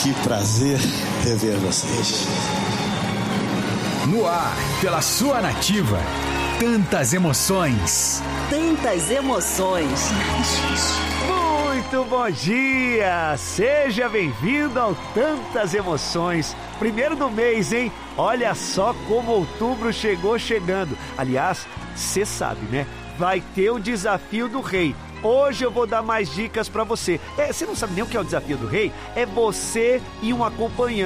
Que prazer rever vocês. No ar, pela sua Nativa. Tantas emoções. Tantas emoções. Muito bom dia! Seja bem-vindo ao Tantas Emoções. Primeiro do mês, hein? Olha só como outubro chegando. Aliás, você sabe, né? Vai ter o desafio do rei. Hoje eu vou dar mais dicas pra você. Você não sabe nem o que é o desafio do rei? É você e um acompanhante.